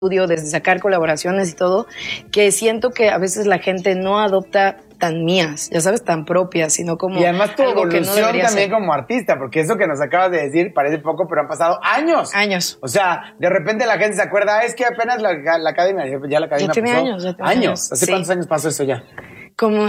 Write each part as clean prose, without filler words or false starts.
desde sacar colaboraciones y todo, que siento que a veces la gente no adopta tan mías, ya sabes, tan propias, sino como y además tu algo que no evolución debería también ser. como artista, porque eso que nos acabas de decir parece poco, pero han pasado años. Años. O sea, de repente la gente se acuerda, es que apenas la academia, ya la academia Ya tiene pasó años, ya tiene años. ¿Hace Sí. cuántos años pasó eso ya? Como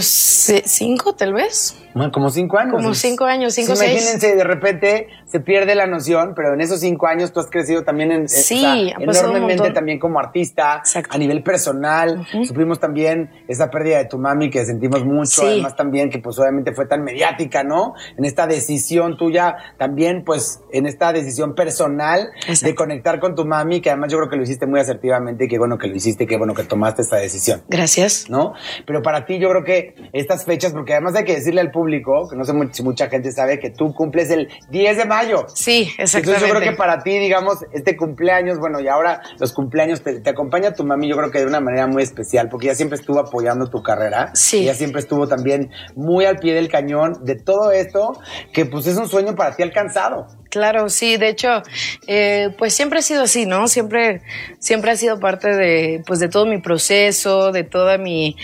5, tal vez. Bueno, como 5 años. Como 5 años, 5 o 6. Imagínense, de repente se pierde la noción, pero en esos 5 años tú has crecido también Sí, ha pasado un enormemente montón. también como artista. Exacto. A nivel personal. Supimos también esa pérdida de tu mami que sentimos mucho. Sí. Además también que pues obviamente fue tan mediática, ¿no? En esta decisión tuya también pues en esta decisión personal Exacto. de conectar con tu mami, que además yo creo que lo hiciste muy asertivamente. Qué bueno que lo hiciste, qué bueno que tomaste esta decisión. Gracias. ¿No? Pero para ti yo creo que estas fechas, porque además hay que decirle al público, que no sé si mucha gente sabe, que tú cumples el 10 de mayo. Sí, exactamente. Entonces yo creo que para ti, digamos, este cumpleaños, bueno, y ahora los cumpleaños, te acompaña tu mami, yo creo que de una manera muy especial, porque ella siempre estuvo apoyando tu carrera. Sí. Ella siempre estuvo también muy al pie del cañón de todo esto, que pues es un sueño para ti alcanzado. Claro, sí, de hecho, pues siempre ha sido así, ¿no? Siempre ha sido parte de, pues de todo mi proceso, de todo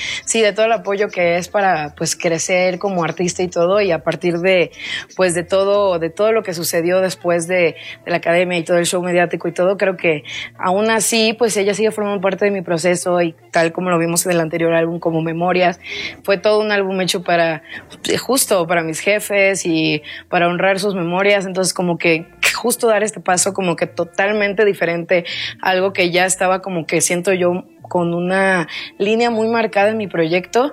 el apoyo que es para, pues, crecer como artista y todo, y a partir de, pues, de todo lo que sucedió después de la academia y todo el show mediático y todo, creo que aún así, pues, ella sigue formando parte de mi proceso y tal como lo vimos en el anterior álbum como Memorias, fue todo un álbum hecho justo para mis jefes y para honrar sus memorias, entonces como que justo dar este paso como que totalmente diferente, algo que ya estaba como que siento yo con una línea muy marcada en mi proyecto,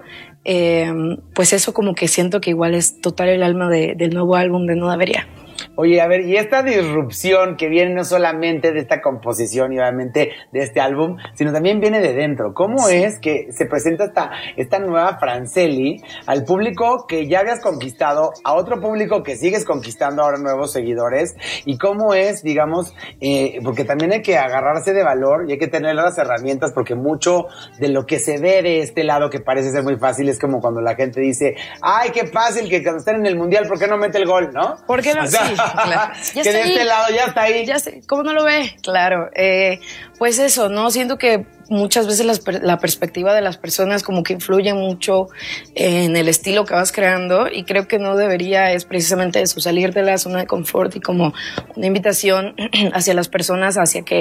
pues eso como que siento que igual es total el alma del nuevo álbum de No Debería. Oye, a ver, y esta disrupción que viene no solamente de esta composición y obviamente de este álbum, sino también viene de dentro. ¿Cómo es que se presenta esta nueva Francely al público que ya habías conquistado, a otro público que sigues conquistando ahora nuevos seguidores? Y cómo es, digamos, porque también hay que agarrarse de valor y hay que tener las herramientas, porque mucho de lo que se ve de este lado que parece ser muy fácil es como cuando la gente dice, ay, qué fácil que cuando están en el Mundial, ¿por qué no mete el gol, no? ¿Por qué no? O sea, Sí, claro. que de este lado ya está ahí. Ya sé, ¿cómo no lo ve? Claro. Pues eso, ¿no? Siento que muchas veces la perspectiva de las personas como que influye mucho en el estilo que vas creando, y creo que No Debería es precisamente eso, salir de la zona de confort y como una invitación hacia las personas,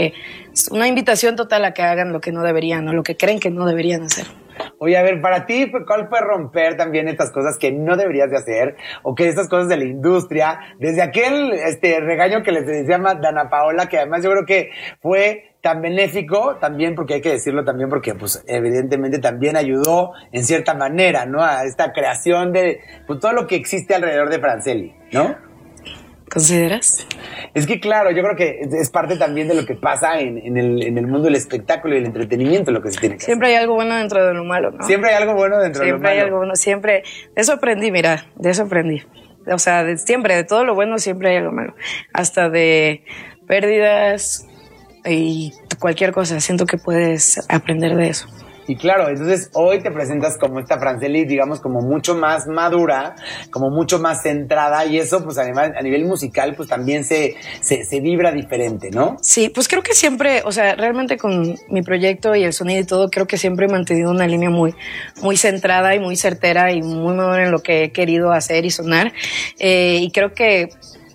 una invitación total a que hagan lo que no deberían o lo que creen que no deberían hacer. Oye, a ver, para ti, ¿cuál fue romper también estas cosas que no deberías de hacer? O que estas cosas de la industria, desde aquel regaño que les decía Dana Paola, que además yo creo que fue tan benéfico también, porque hay que decirlo también, porque pues evidentemente también ayudó en cierta manera, ¿no? A esta creación de pues, todo lo que existe alrededor de Francely, ¿no? ¿Consideras? Es que claro, yo creo que es parte también de lo que pasa en el mundo del espectáculo y el entretenimiento, lo que se tiene que Siempre hay algo bueno dentro de lo malo, ¿no? Siempre hay algo bueno dentro de lo malo. Siempre hay algo bueno, siempre. De eso aprendí, mira, de eso aprendí. O sea, siempre, de todo lo bueno siempre hay algo malo. Hasta de pérdidas y cualquier cosa. Siento que puedes aprender de eso. Y claro, entonces hoy te presentas como esta Francely, digamos, como mucho más madura, como mucho más centrada, y eso, pues además, a nivel musical, pues también se vibra diferente, ¿no? Sí, pues creo que siempre, o sea, realmente con mi proyecto y el sonido y todo, creo que siempre he mantenido una línea muy, muy centrada y muy certera y muy madura en lo que he querido hacer y sonar. Y creo que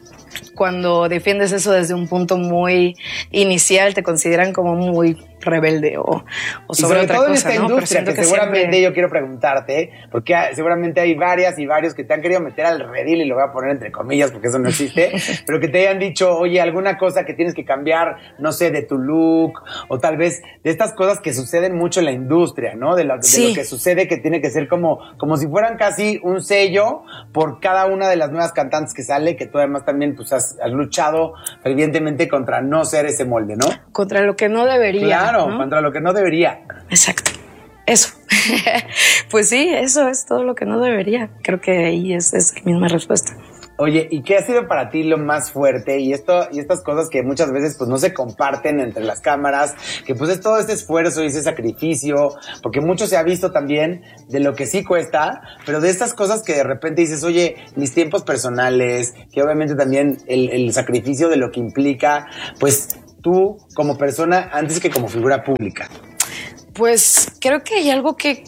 cuando defiendes eso desde un punto muy inicial, te consideran como muy rebelde o sobre otra todo en cosa, esta ¿no? industria, Pero que seguramente yo quiero preguntarte, porque seguramente hay varias y varios que te han querido meter al redil, y lo voy a poner entre comillas porque eso no existe, pero que te hayan dicho, oye, alguna cosa que tienes que cambiar, no sé, de tu look, o tal vez de estas cosas que suceden mucho en la industria, ¿no? De lo que sucede, que tiene que ser como si fueran casi un sello por cada una de las nuevas cantantes que sale, que tú además también pues has luchado fervientemente contra no ser ese molde, ¿no? Contra lo que no debería. Claro, ¿no? contra lo que no debería. Exacto. Eso. Pues sí, eso es todo lo que no debería. Creo que ahí es la misma respuesta. Oye, ¿y qué ha sido para ti lo más fuerte? Y estas cosas que muchas veces pues no se comparten entre las cámaras, que pues es todo este esfuerzo y ese sacrificio, porque mucho se ha visto también de lo que sí cuesta, pero de estas cosas que de repente dices, oye, mis tiempos personales, que obviamente también el sacrificio de lo que implica, pues tú como persona antes que como figura pública? Pues creo que hay algo que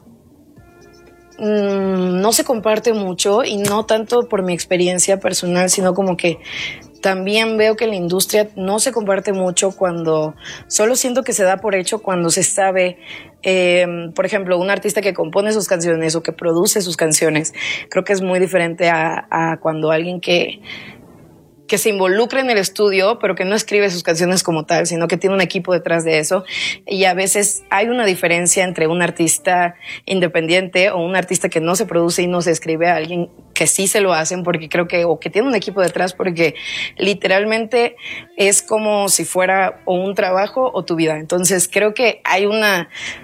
no se comparte mucho, y no tanto por mi experiencia personal, sino como que también veo que la industria no se comparte mucho cuando solo siento que se da por hecho cuando se sabe, por ejemplo, un artista que compone sus canciones o que produce sus canciones. Creo que es muy diferente a cuando alguien que se involucra en el estudio, pero que no escribe sus canciones como tal, sino que tiene un equipo detrás de eso. Y a veces hay una diferencia entre un artista independiente o un artista que no se produce y no se escribe, a alguien que sí se lo hacen, porque creo que, o que tiene un equipo detrás, porque literalmente es como si fuera o un trabajo o tu vida. Entonces creo que hay una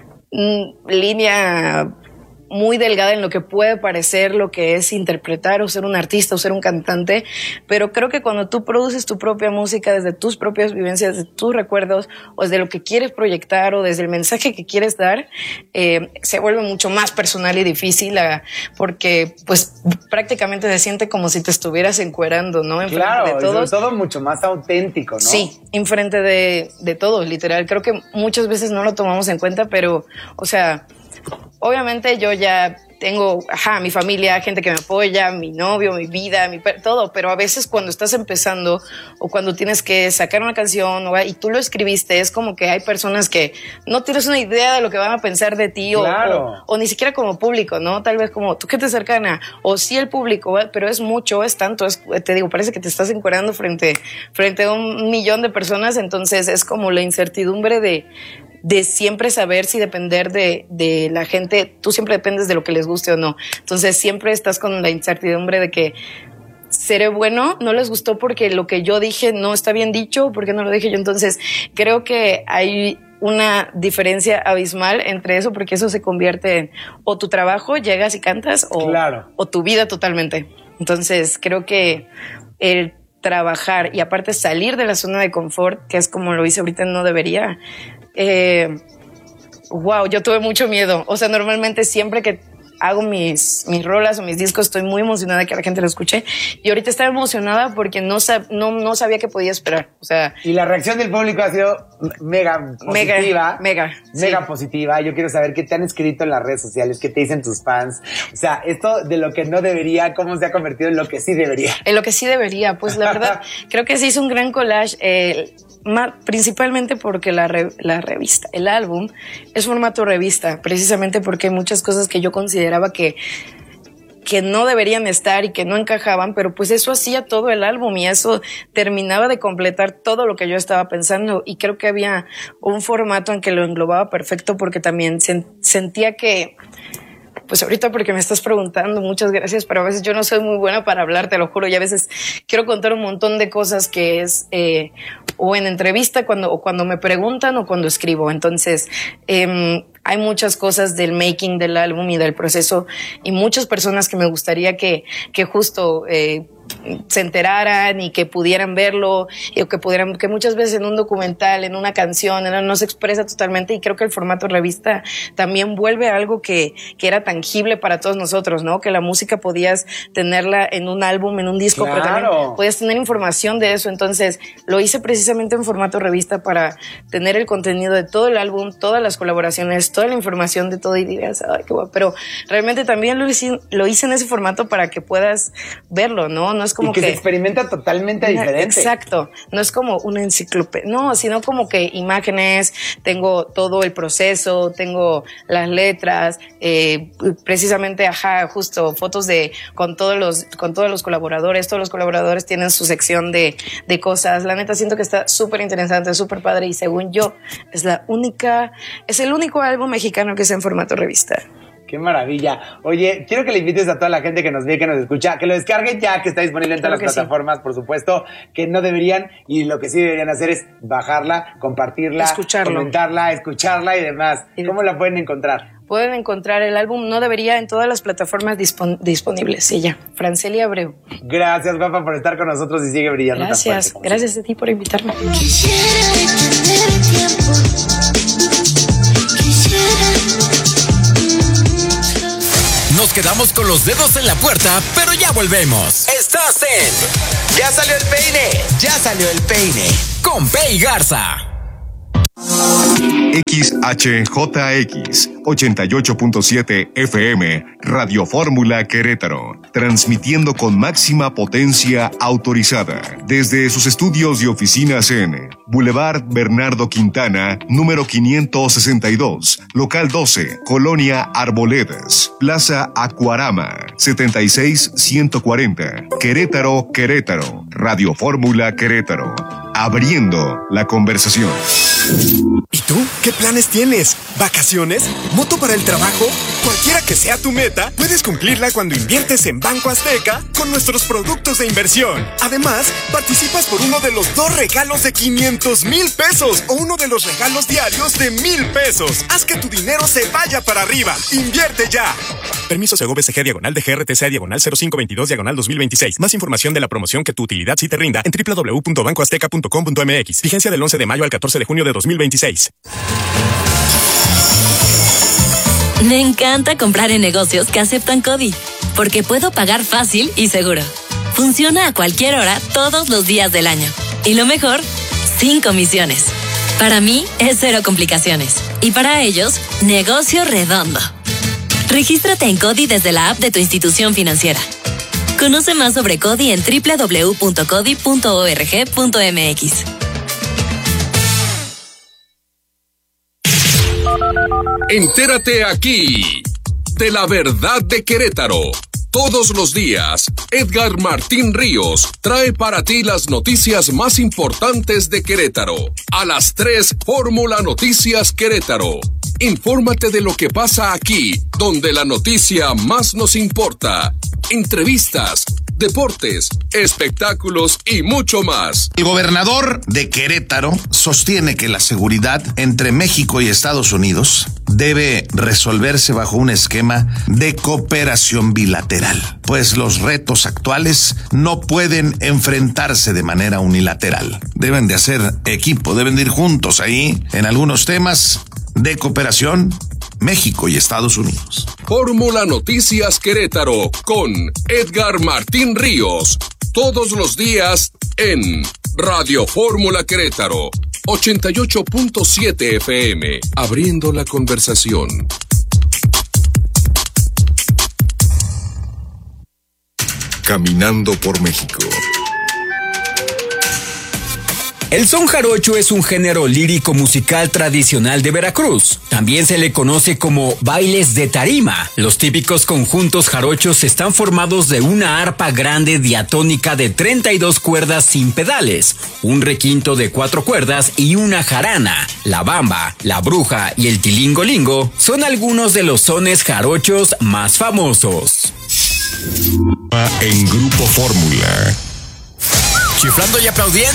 línea muy delgada en lo que puede parecer lo que es interpretar o ser un artista o ser un cantante, pero creo que cuando tú produces tu propia música desde tus propias vivencias, desde tus recuerdos, o desde lo que quieres proyectar o desde el mensaje que quieres dar, se vuelve mucho más personal y difícil, porque pues prácticamente se siente como si te estuvieras encuerando, ¿no? Claro, de todos. Sobre todo mucho más auténtico, ¿no? Sí, enfrente de todos, literal. Creo que muchas veces no lo tomamos en cuenta, pero, o sea, obviamente yo ya tengo, mi familia, gente que me apoya, mi novio, mi vida, todo, pero a veces cuando estás empezando o cuando tienes que sacar una canción y tú lo escribiste, es como que hay personas que no tienes una idea de lo que van a pensar de ti, claro, o ni siquiera como público, ¿no? Tal vez como tú que te cercana, o sí el público, pero es mucho, es tanto, te digo, parece que te estás encuerando frente a 1 millón de personas, entonces es como la incertidumbre de siempre saber si depender de la gente. Tú siempre dependes de lo que les guste o no. Entonces siempre estás con la incertidumbre de que seré bueno, no les gustó porque lo que yo dije no está bien dicho, porque no lo dije yo. Entonces creo que hay una diferencia abismal entre eso, porque eso se convierte en o tu trabajo, llegas y cantas, o tu vida totalmente. Entonces creo que el trabajar y aparte salir de la zona de confort, que es como lo hice ahorita, no debería. Yo tuve mucho miedo. O sea, normalmente siempre que hago mis rolas o mis discos estoy muy emocionada de que la gente lo escuche, y ahorita estaba emocionada porque no sabía qué podía esperar. O sea, y la reacción del público ha sido mega positiva. Mega sí, positiva. Yo quiero saber qué te han escrito en las redes sociales, qué te dicen tus fans. O sea, esto de lo que no debería, cómo se ha convertido en lo que sí debería. En lo que sí debería, pues la verdad creo que se hizo un gran collage, principalmente porque la revista, el álbum es formato revista, precisamente porque hay muchas cosas que yo consideraba que no deberían estar y que no encajaban, pero pues eso hacía todo el álbum y eso terminaba de completar todo lo que yo estaba pensando, y creo que había un formato en que lo englobaba perfecto, porque también sentía que, pues ahorita porque me estás preguntando, muchas gracias, pero a veces yo no soy muy buena para hablar, te lo juro, y a veces quiero contar un montón de cosas que es o en entrevista cuando me preguntan o cuando escribo. Entonces hay muchas cosas del making del álbum y del proceso, y muchas personas que me gustaría que justo se enteraran y que pudieran verlo, y que muchas veces en un documental, en una canción, no se expresa totalmente, y creo que el formato revista también vuelve a algo que era tangible para todos nosotros, ¿no? Que la música podías tenerla en un álbum, en un disco, claro, pero también podías tener información de eso. Entonces lo hice precisamente en formato revista para tener el contenido de todo el álbum, todas las colaboraciones, toda la información de todo, y digas, ay, qué guay. Pero realmente también lo hice en ese formato para que puedas verlo, ¿no? No es como que se experimenta totalmente diferente. Exacto. No es como una enciclopedia, no, sino como que imágenes, tengo todo el proceso, tengo las letras, precisamente, justo fotos con todos los colaboradores. Todos los colaboradores tienen su sección de cosas. La neta siento que está súper interesante, súper padre, y según yo es el único álbum mexicano que está en formato revista. ¡Qué maravilla! Oye, quiero que le invites a toda la gente que nos ve, que nos escucha, que lo descarguen ya, que está disponible en todas las plataformas, por supuesto, que no deberían, y lo que sí deberían hacer es bajarla, compartirla, comentarla, escucharla y demás. ¿Cómo la pueden encontrar? Pueden encontrar el álbum No Debería en todas las plataformas disponibles. Sí, ya. Franceli Abreu. Gracias, guapa, por estar con nosotros y sigue brillando. Gracias. Gracias a ti por invitarme. Quisiera detener el tiempo. Nos quedamos con los dedos en la puerta, pero ya volvemos. Estás en ¡Ya salió el peine! Ya salió el peine con con Pei Garza. XHJX 88.7 FM, Radio Fórmula Querétaro, transmitiendo con máxima potencia autorizada desde sus estudios y oficinas en Boulevard Bernardo Quintana, número 562, local 12, Colonia Arboledas, Plaza Acuarama, 76140, Querétaro, Querétaro, Radio Fórmula Querétaro, abriendo la conversación. ¿Y tú? ¿Qué planes tienes? ¿Vacaciones? ¿Moto para el trabajo? Cualquiera que sea tu meta, puedes cumplirla cuando inviertes en Banco Azteca con nuestros productos de inversión. Además, participas por uno de los 2 regalos de 500,000 pesos o uno de los regalos diarios de 1,000 pesos. Haz que tu dinero se vaya para arriba. ¡Invierte ya! Permiso Segov SG /DGRTC/0522/2026. Más información de la promoción que tu utilidad sí te rinda en www.bancoazteca.com.mx. Vigencia del 11 de mayo al 14 de junio de 2026. Me encanta comprar en negocios que aceptan CODI, porque puedo pagar fácil y seguro. Funciona a cualquier hora, todos los días del año. Y lo mejor, sin comisiones. Para mí, es 0 complicaciones. Y para ellos, negocio redondo. Regístrate en CODI desde la app de tu institución financiera. Conoce más sobre CODI en www.codi.org.mx. Entérate aquí de la verdad de Querétaro. Todos los días, Edgar Martín Ríos trae para ti las noticias más importantes de Querétaro. A las 3, Fórmula Noticias Querétaro. Infórmate de lo que pasa aquí, donde la noticia más nos importa. Entrevistas, deportes, espectáculos y mucho más. El gobernador de Querétaro sostiene que la seguridad entre México y Estados Unidos debe resolverse bajo un esquema de cooperación bilateral, pues los retos actuales no pueden enfrentarse de manera unilateral. Deben de hacer equipo, deben de ir juntos ahí en algunos temas de cooperación, México y Estados Unidos. Fórmula Noticias Querétaro con Edgar Martín Ríos. Todos los días en Radio Fórmula Querétaro. 88.7 FM. Abriendo la conversación. Caminando por México. El son jarocho es un género lírico musical tradicional de Veracruz. También se le conoce como bailes de tarima. Los típicos conjuntos jarochos están formados de una arpa grande diatónica de 32 cuerdas sin pedales, un requinto de 4 cuerdas y una jarana. La bamba, la bruja y el tilingolingo son algunos de los sones jarochos más famosos. En Grupo Fórmula. Chiflando y aplaudiendo